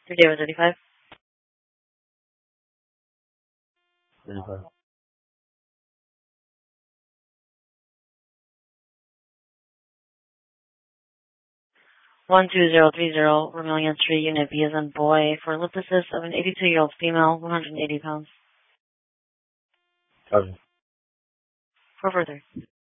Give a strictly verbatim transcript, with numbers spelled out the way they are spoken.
Your David thirty-five. thirty-five. one two zero three zero, Vermillion Street, Unit B as in boy, for liposis of an eighty-two-year-old female, one hundred eighty pounds. Okay. For further.